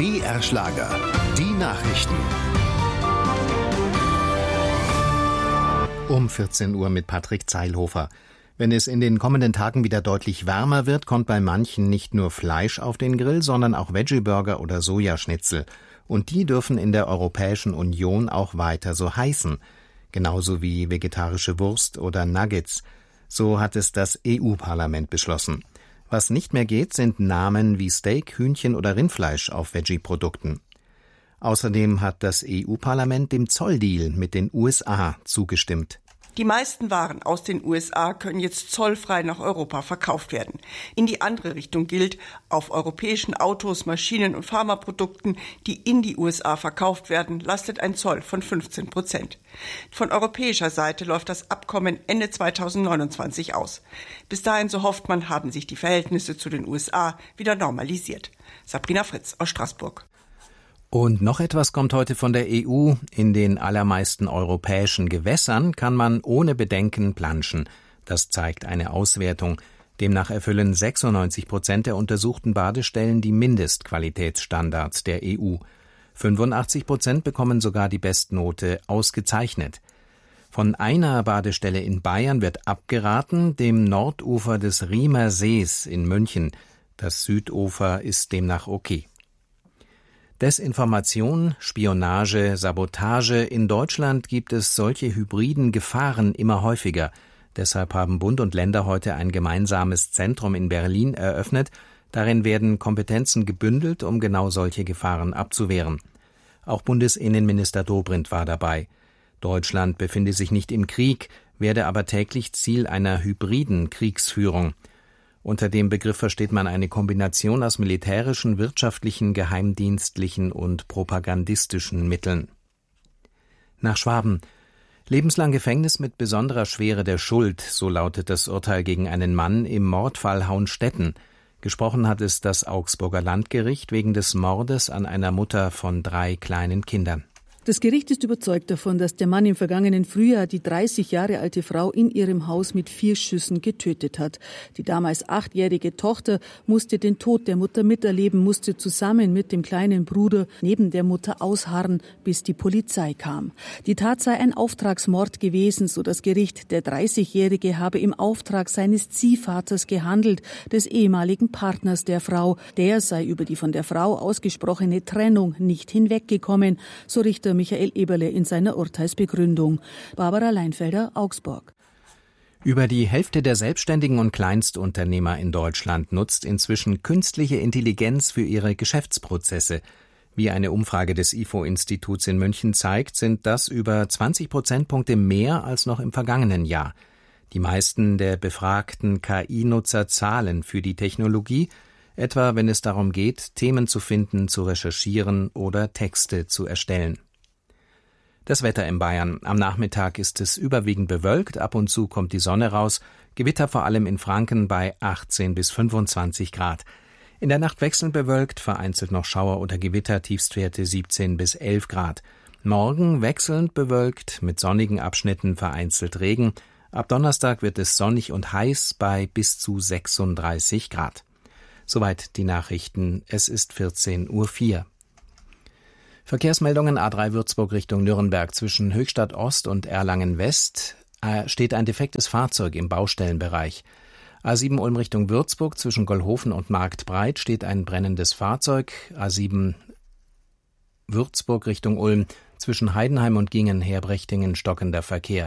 BR Schlager. Die Nachrichten. Um 14 Uhr mit Patrick Zeilhofer. Wenn es in den kommenden Tagen wieder deutlich wärmer wird, kommt bei manchen nicht nur Fleisch auf den Grill, sondern auch Veggie-Burger oder Sojaschnitzel. Und die dürfen in der Europäischen Union auch weiter so heißen. Genauso wie vegetarische Wurst oder Nuggets. So hat es das EU-Parlament beschlossen. Was nicht mehr geht, sind Namen wie Steak, Hühnchen oder Rindfleisch auf Veggie-Produkten. Außerdem hat das EU-Parlament dem Zolldeal mit den USA zugestimmt. Die meisten Waren aus den USA können jetzt zollfrei nach Europa verkauft werden. In die andere Richtung gilt, auf europäischen Autos, Maschinen und Pharmaprodukten, die in die USA verkauft werden, lastet ein Zoll von 15%. Von europäischer Seite läuft das Abkommen Ende 2029 aus. Bis dahin, so hofft man, haben sich die Verhältnisse zu den USA wieder normalisiert. Sabrina Fritz aus Straßburg. Und noch etwas kommt heute von der EU. In den allermeisten europäischen Gewässern kann man ohne Bedenken planschen. Das zeigt eine Auswertung. Demnach erfüllen 96% der untersuchten Badestellen die Mindestqualitätsstandards der EU. 85% bekommen sogar die Bestnote ausgezeichnet. Von einer Badestelle in Bayern wird abgeraten, dem Nordufer des Riemer Sees in München. Das Südufer ist demnach okay. Desinformation, Spionage, Sabotage. In Deutschland gibt es solche hybriden Gefahren immer häufiger. Deshalb haben Bund und Länder heute ein gemeinsames Zentrum in Berlin eröffnet. Darin werden Kompetenzen gebündelt, um genau solche Gefahren abzuwehren. Auch Bundesinnenminister Dobrindt war dabei. Deutschland befinde sich nicht im Krieg, werde aber täglich Ziel einer hybriden Kriegsführung. Unter dem Begriff versteht man eine Kombination aus militärischen, wirtschaftlichen, geheimdienstlichen und propagandistischen Mitteln. Nach Schwaben. Lebenslang Gefängnis mit besonderer Schwere der Schuld, so lautet das Urteil gegen einen Mann im Mordfall Hauenstetten. Gesprochen hat es das Augsburger Landgericht wegen des Mordes an einer Mutter von 3 kleinen Kindern. Das Gericht ist überzeugt davon, dass der Mann im vergangenen Frühjahr die 30 Jahre alte Frau in ihrem Haus mit 4 Schüssen getötet hat. Die damals 8-jährige Tochter musste den Tod der Mutter miterleben, musste zusammen mit dem kleinen Bruder neben der Mutter ausharren, bis die Polizei kam. Die Tat sei ein Auftragsmord gewesen, so das Gericht. Der 30-Jährige habe im Auftrag seines Ziehvaters gehandelt, des ehemaligen Partners der Frau. Der sei über die von der Frau ausgesprochene Trennung nicht hinweggekommen, so Richter Michael Eberle in seiner Urteilsbegründung. Barbara Leinfelder, Augsburg. Über die Hälfte der Selbstständigen und Kleinstunternehmer in Deutschland nutzt inzwischen künstliche Intelligenz für ihre Geschäftsprozesse. Wie eine Umfrage des IFO-Instituts in München zeigt, sind das über 20 Prozentpunkte mehr als noch im vergangenen Jahr. Die meisten der befragten KI-Nutzer zahlen für die Technologie, etwa wenn es darum geht, Themen zu finden, zu recherchieren oder Texte zu erstellen. Das Wetter in Bayern. Am Nachmittag ist es überwiegend bewölkt, ab und zu kommt die Sonne raus, Gewitter vor allem in Franken bei 18 bis 25 Grad. In der Nacht wechselnd bewölkt, vereinzelt noch Schauer oder Gewitter, Tiefstwerte 17 bis 11 Grad. Morgen wechselnd bewölkt, mit sonnigen Abschnitten vereinzelt Regen. Ab Donnerstag wird es sonnig und heiß bei bis zu 36 Grad. Soweit die Nachrichten. Es ist 14:04 Uhr. Verkehrsmeldungen A3 Würzburg Richtung Nürnberg. Zwischen Höchstadt Ost und Erlangen West steht ein defektes Fahrzeug im Baustellenbereich. A7 Ulm Richtung Würzburg zwischen Gollhofen und Marktbreit steht ein brennendes Fahrzeug. A7 Würzburg Richtung Ulm zwischen Heidenheim und Gingen-Herbrechtingen stockender Verkehr.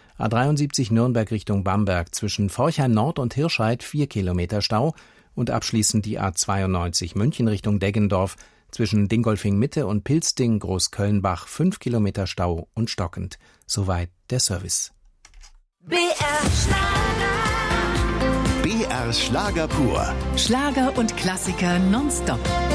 A73 Nürnberg Richtung Bamberg zwischen Forchheim Nord und Hirscheid 4 Kilometer Stau und abschließend die A92 München Richtung Deggendorf zwischen Dingolfing Mitte und Pilsting Großkölnbach 5 Kilometer Stau und stockend. Soweit der Service. BR Schlager. BR Schlager pur. Schlager und Klassiker nonstop.